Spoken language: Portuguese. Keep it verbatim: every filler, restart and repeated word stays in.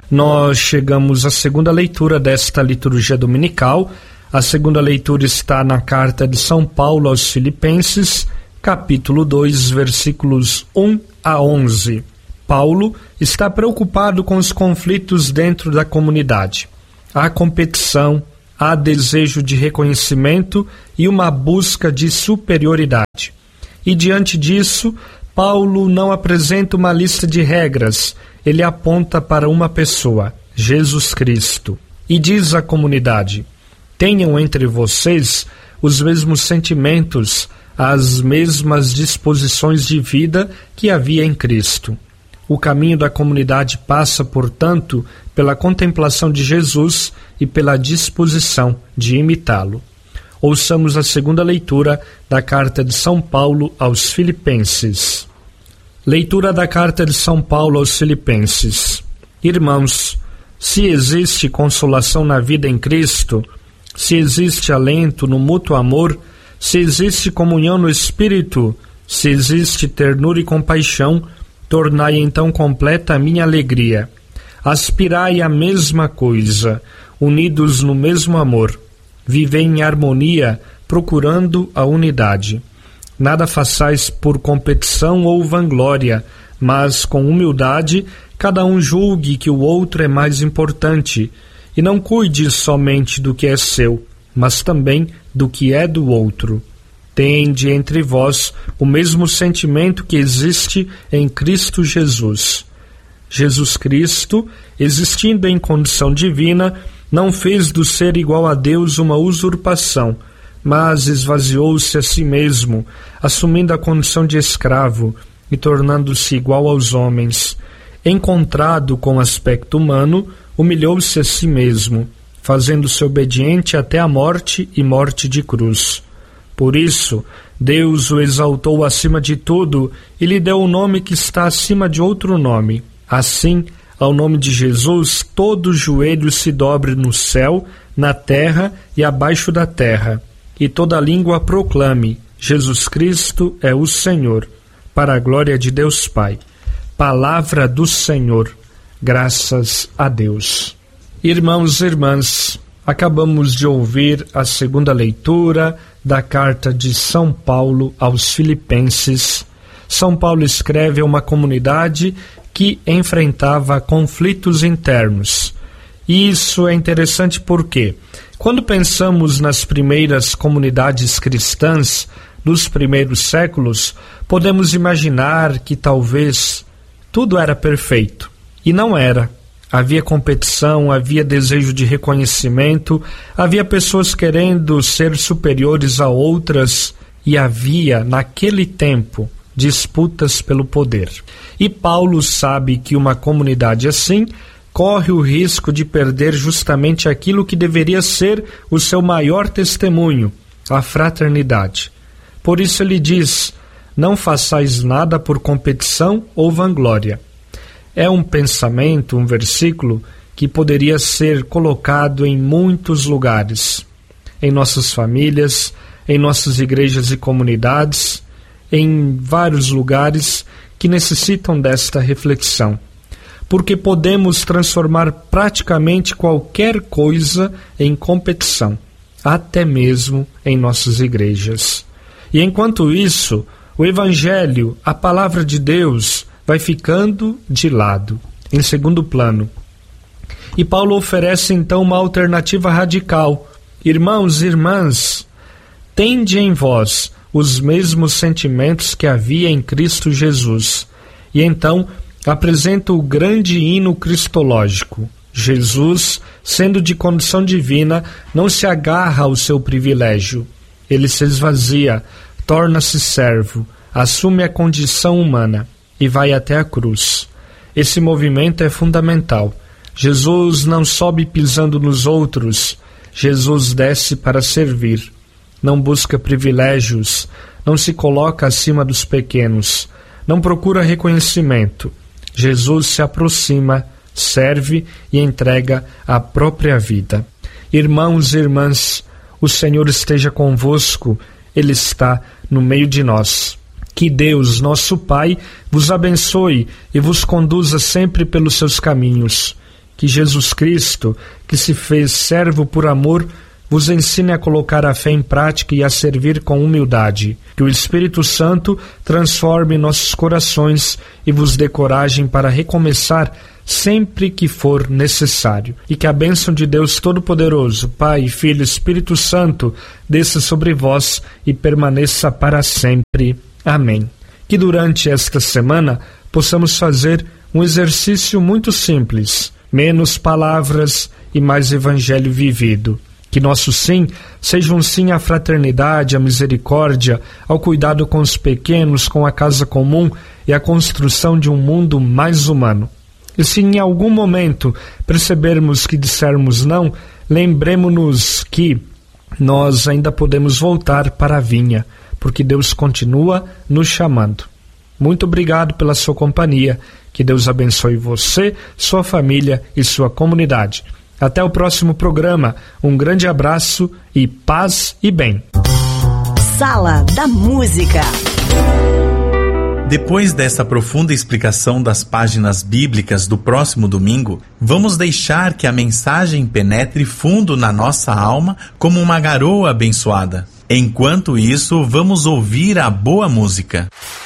Nós chegamos à segunda leitura desta liturgia dominical. A segunda leitura está na carta de São Paulo aos Filipenses, capítulo dois, versículos um a onze. Paulo está preocupado com os conflitos dentro da comunidade. Há competição, há desejo de reconhecimento e uma busca de superioridade. E diante disso, Paulo não apresenta uma lista de regras, ele aponta para uma pessoa, Jesus Cristo, e diz à comunidade: tenham entre vocês os mesmos sentimentos, as mesmas disposições de vida que havia em Cristo. O caminho da comunidade passa, portanto, pela contemplação de Jesus e pela disposição de imitá-lo. Ouçamos a segunda leitura da carta de São Paulo aos Filipenses. Leitura da carta de São Paulo aos Filipenses. Irmãos, se existe consolação na vida em Cristo, se existe alento no mútuo amor, se existe comunhão no Espírito, se existe ternura e compaixão, tornai então completa a minha alegria. Aspirai à mesma coisa, unidos no mesmo amor. Vivei em harmonia, procurando a unidade. Nada façais por competição ou vanglória, mas com humildade cada um julgue que o outro é mais importante, e não cuide somente do que é seu, mas também do que é do outro. Tende entre vós o mesmo sentimento que existe em Cristo Jesus. Jesus Cristo, existindo em condição divina, não fez do ser igual a Deus uma usurpação, mas esvaziou-se a si mesmo, assumindo a condição de escravo e tornando-se igual aos homens. Encontrado com aspecto humano, humilhou-se a si mesmo, fazendo-se obediente até a morte e morte de cruz. Por isso, Deus o exaltou acima de tudo e lhe deu o nome que está acima de outro nome. Assim, ao nome de Jesus, todo joelho se dobre no céu, na terra e abaixo da terra, e toda língua proclame: Jesus Cristo é o Senhor, para a glória de Deus Pai. Palavra do Senhor. Graças a Deus. Irmãos e irmãs, acabamos de ouvir a segunda leitura da carta de São Paulo aos Filipenses. São Paulo escreve a uma comunidade que enfrentava conflitos internos. E isso é interessante porque, quando pensamos nas primeiras comunidades cristãs dos primeiros séculos, podemos imaginar que talvez tudo era perfeito. E não era. Havia competição, havia desejo de reconhecimento, havia pessoas querendo ser superiores a outras e havia, naquele tempo, disputas pelo poder. E Paulo sabe que uma comunidade assim corre o risco de perder justamente aquilo que deveria ser o seu maior testemunho, a fraternidade. Por isso ele diz: não façais nada por competição ou vanglória. É um pensamento, um versículo que poderia ser colocado em muitos lugares, em nossas famílias, em nossas igrejas e comunidades, em vários lugares que necessitam desta reflexão, porque podemos transformar praticamente qualquer coisa em competição, até mesmo em nossas igrejas. E enquanto isso, o Evangelho, a palavra de Deus, vai ficando de lado, em segundo plano. E Paulo oferece então uma alternativa radical. Irmãos e irmãs, tende em vós os mesmos sentimentos que havia em Cristo Jesus. E então apresenta o grande hino cristológico. Jesus, sendo de condição divina, não se agarra ao seu privilégio. Ele se esvazia, torna-se servo, assume a condição humana e vai até a cruz. Esse movimento é fundamental. Jesus não sobe pisando nos outros, Jesus desce para servir. Não busca privilégios, não se coloca acima dos pequenos, não procura reconhecimento. Jesus se aproxima, serve e entrega a própria vida. Irmãos e irmãs, o Senhor esteja convosco, Ele está no meio de nós. Que Deus, nosso Pai, vos abençoe e vos conduza sempre pelos seus caminhos. Que Jesus Cristo, que se fez servo por amor, vos ensine a colocar a fé em prática e a servir com humildade. Que o Espírito Santo transforme nossos corações e vos dê coragem para recomeçar sempre que for necessário. E que a bênção de Deus Todo-Poderoso, Pai, Filho e Espírito Santo, desça sobre vós e permaneça para sempre. Amém. Que durante esta semana possamos fazer um exercício muito simples: menos palavras e mais evangelho vivido. Que nosso sim seja um sim à fraternidade, à misericórdia, ao cuidado com os pequenos, com a casa comum e à construção de um mundo mais humano. E se em algum momento percebermos que dissermos não, lembremos-nos que nós ainda podemos voltar para a vinha, porque Deus continua nos chamando. Muito obrigado pela sua companhia. Que Deus abençoe você, sua família e sua comunidade. Até o próximo programa. Um grande abraço e paz e bem. Sala da Música. Depois dessa profunda explicação das páginas bíblicas do próximo domingo, vamos deixar que a mensagem penetre fundo na nossa alma como uma garoa abençoada. Enquanto isso, vamos ouvir a boa música.